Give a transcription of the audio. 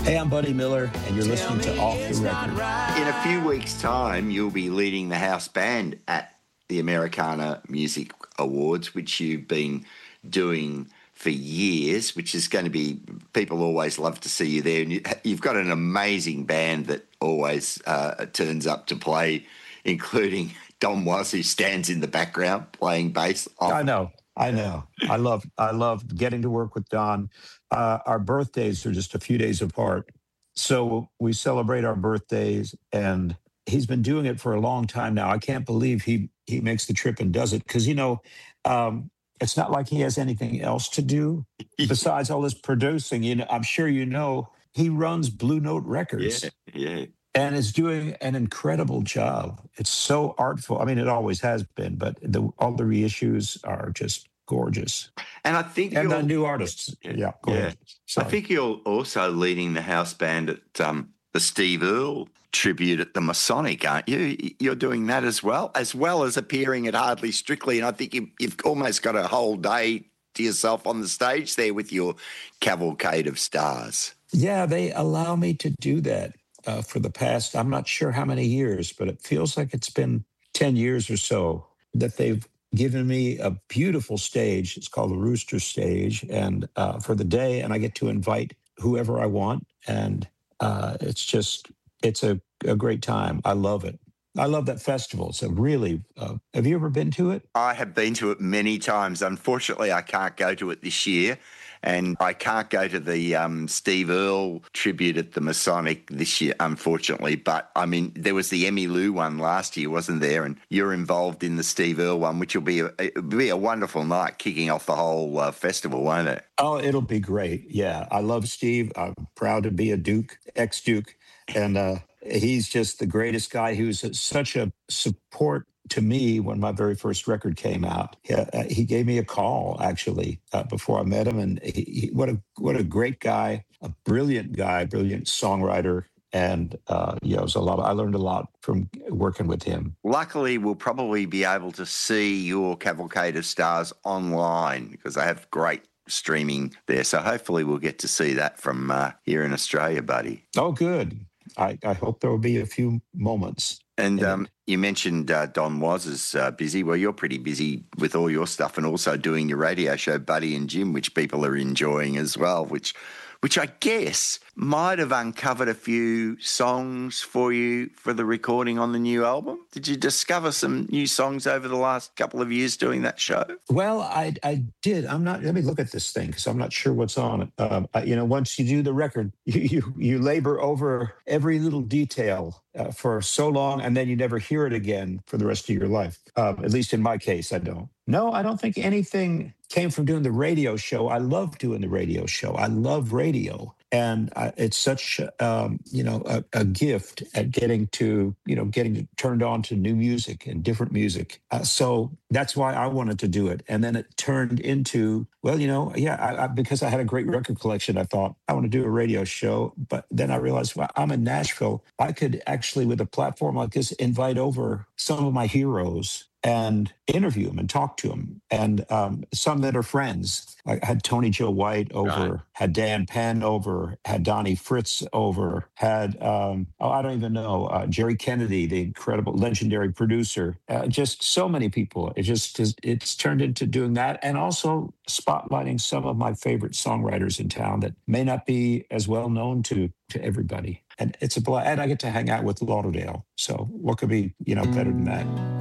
Hey, I'm Buddy Miller, and you're listening to Off the Record. In a few weeks' time, you'll be leading the house band at the Americana Music Awards, which you've been doing for years, which is going to be, people always love to see you there. And you've got an amazing band that always turns up to play, including Don Was, who stands in the background playing bass. I know. I love getting to work with Don. Our birthdays are just a few days apart. So we celebrate our birthdays, and he's been doing it for a long time now. I can't believe he makes the trip and does it because, it's not like he has anything else to do besides all this producing. I'm sure he runs Blue Note Records. Yeah. And is doing an incredible job. It's so artful. I mean, it always has been, but all the reissues are just gorgeous. And I think the new artists, gorgeous. I think you're also leading the house band at the Steve Earle tribute at the Masonic, aren't you? You're doing that as well as appearing at Hardly Strictly. And I think you've almost got a whole day to yourself on the stage there with your Cavalcade of Stars. Yeah, they allow me to do that. For the past, I'm not sure how many years, but it feels like it's been 10 years or so that they've given me a beautiful stage. It's called the Rooster Stage, and for the day, and I get to invite whoever I want, and it's a great time. I love it. I love that festival. It's a really, have you ever been to it? I have been to it many times. Unfortunately, I can't go to it this year. And I can't go to the Steve Earle tribute at the Masonic this year, unfortunately. But, I mean, there was the Emmylou one last year, wasn't there? And you're involved in the Steve Earle one, which will be a wonderful night kicking off the whole festival, won't it? Oh, it'll be great. Yeah, I love Steve. I'm proud to be a Duke, ex-Duke. And he's just the greatest guy. He was such a support to me when my very first record came out. He gave me a call actually before I met him, and what a great guy, a brilliant guy, brilliant songwriter, and it was I learned a lot from working with him. Luckily, we'll probably be able to see your Cavalcade of Stars online because they have great streaming there. So hopefully, we'll get to see that from here in Australia, buddy. Oh, good. I hope there will be a few moments. And you mentioned Don Was is busy. Well, you're pretty busy with all your stuff and also doing your radio show, Buddy and Jim, which people are enjoying as well, which I guess might have uncovered a few songs for you for the recording on the new album. Did you discover some new songs over the last couple of years doing that show? Well, I did. Let me look at this thing because I'm not sure what's on it. Once you do the record, you labor over every little detail for so long, and then you never hear it again for the rest of your life. At least in my case, I don't. No, I don't think anything came from doing the radio show. I love doing the radio show. I love radio. And it's such, a gift at getting turned on to new music and different music. So that's why I wanted to do it. And then it turned into, because I had a great record collection, I thought I want to do a radio show. But then I realized, I'm in Nashville. I could actually, with a platform like this, invite over some of my heroes and interview them and talk to them. And some that are friends. I had Tony Joe White over, had Dan Penn over, had Donnie Fritz over, had, I don't even know, Jerry Kennedy, the incredible legendary producer. Just so many people. It's turned into doing that. And also spotlighting some of my favorite songwriters in town that may not be as well known to everybody. And it's a blast. And I get to hang out with Lauderdale. So what could be, better than that?